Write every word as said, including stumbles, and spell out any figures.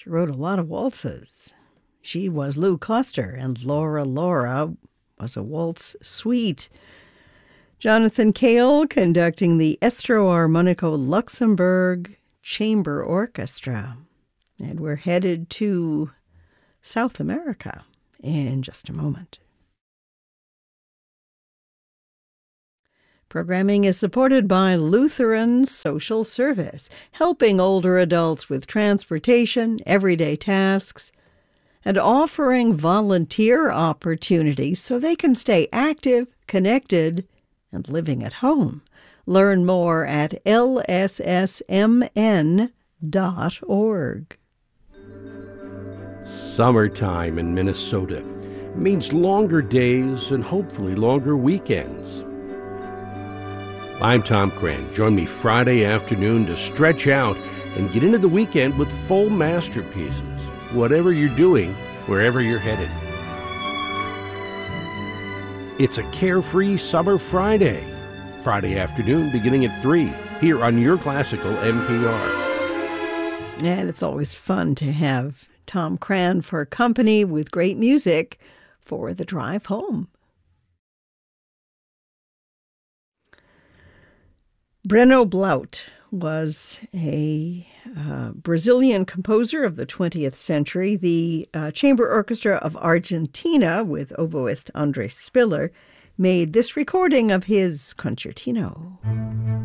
She wrote a lot of waltzes. She was Lou Coster, and Laura Laura was a waltz suite. Jonathan Cale conducting the Estro Armonico Luxembourg Chamber Orchestra. And we're headed to South America in just a moment. Programming is supported by Lutheran Social Service, helping older adults with transportation, everyday tasks, and offering volunteer opportunities so they can stay active, connected, and living at home. Learn more at L S S M N dot org. Summertime in Minnesota means longer days and hopefully longer weekends. I'm Tom Cran. Join me Friday afternoon to stretch out and get into the weekend with full masterpieces. Whatever you're doing, wherever you're headed. It's a carefree summer Friday. Friday afternoon beginning at three here on your classical N P R. And it's always fun to have Tom Cran for company with great music for the drive home. Breno Blaut was a uh, Brazilian composer of the twentieth century. The uh, Chamber Orchestra of Argentina, with oboist Andres Spiller, made this recording of his concertino.